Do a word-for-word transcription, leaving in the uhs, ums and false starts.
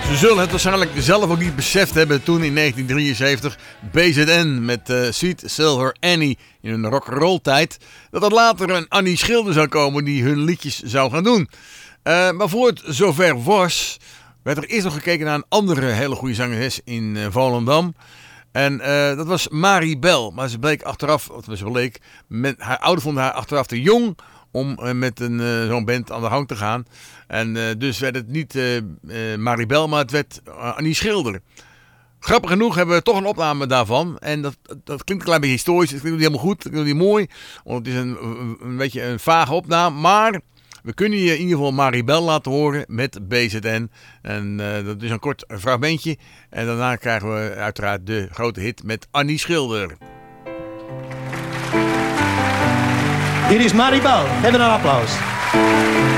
Ze zullen het waarschijnlijk zelf ook niet beseft hebben toen in negentien drieënzeventig B Z N met uh, Sweet Silver Annie in hun rock'n'roll tijd, dat er later een Annie Schilder zou komen die hun liedjes zou gaan doen. Uh, maar voor het zover was, werd er eerst nog gekeken naar een andere hele goede zangeres in uh, Volendam. En uh, dat was Marie Bell. Maar ze bleek achteraf, of ze bleek, met haar ouders vonden haar achteraf te jong om uh, met een, uh, zo'n band aan de gang te gaan. En uh, dus werd het niet uh, uh, Marie Bell, maar het werd uh, Annie Schilder. Grappig genoeg hebben we toch een opname daarvan. En dat, dat klinkt een klein beetje historisch. Het klinkt niet helemaal goed. Het klinkt niet mooi. Want het is een, een beetje een vage opname. Maar we kunnen je in ieder geval Marie Bell laten horen met B Z N. En uh, dat is een kort fragmentje. En daarna krijgen we uiteraard de grote hit met Annie Schilder. Hier is Marie Bell. Geef een applaus.